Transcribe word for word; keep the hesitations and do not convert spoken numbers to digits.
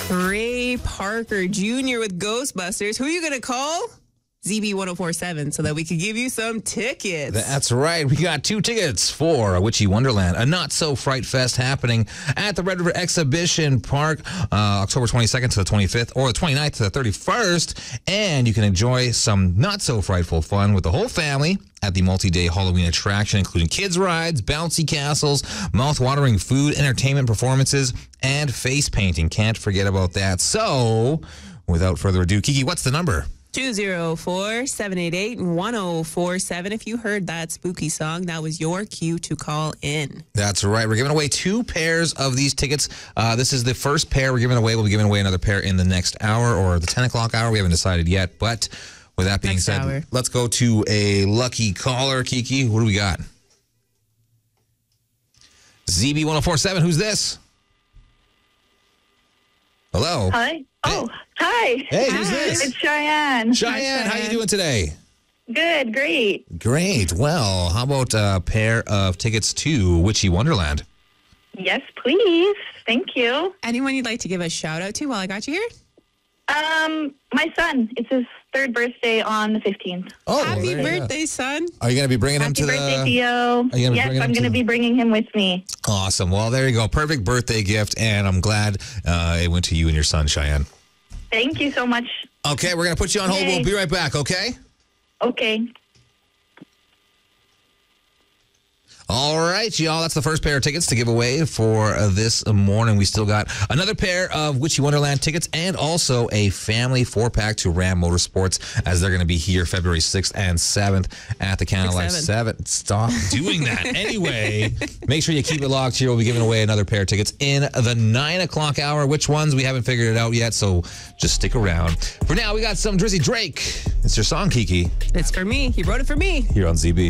Ray Parker Junior with Ghostbusters. Who are you going to call? Z B ten forty-seven, so that we could give you some tickets. That's right. We got two tickets for a Witchy Wonderland, a Not So Fright Fest happening at the Red River Exhibition Park, uh, October twenty-second to the twenty-fifth, or the twenty-ninth to the thirty-first. And you can enjoy some not so frightful fun with the whole family at the multi-day Halloween attraction, including kids rides, bouncy castles, mouth-watering food, entertainment performances, and face painting. Can't forget about that. So, without further ado, Kiki, what's the number? two oh four, seven eight eight, one oh four seven. If you heard that spooky song, that was your cue to call in. That's right. We're giving away two pairs of these tickets. Uh, this is the first pair we're giving away. We'll be giving away another pair in the next hour or the ten o'clock hour. We haven't decided yet. But with that being Next said, hour. let's go to a lucky caller. Kiki, what do we got? Z B ten forty-seven, who's this? Hello. Hi. Oh, hi. Hey, who's this? It's Cheyenne. Cheyenne, how you doing today? Good, great. Great. Well, how about a pair of tickets to Witchy Wonderland? Yes, please. Thank you. Anyone you'd like to give a shout out to while I got you here? Um, my son. It's his third birthday on the fifteenth. Oh, Happy there you go. birthday, son. Are you going to be bringing him Happy to birthday, the... Theo. Are you gonna be Yes, bringing him I'm going to- to be bringing him with me. Awesome. Well, there you go. Perfect birthday gift, and I'm glad uh, it went to you and your son, Cheyenne. Thank you so much. Okay, we're going to put you on hold. Yay. We'll be right back, okay? Okay. All right, y'all. That's the first pair of tickets to give away for uh, this morning. We still got another pair of Witchy Wonderland tickets and also a family four-pack to Ram Motorsports as they're going to be here February sixth and seventh at the Canada Life seven. seven. Stop doing that. Anyway, make sure you keep it locked here. We'll be giving away another pair of tickets in the nine o'clock hour. Which ones? We haven't figured it out yet, so just stick around. For now, we got some Drizzy Drake. It's your song, Kiki, It's for me. He wrote it for me. here on Z B.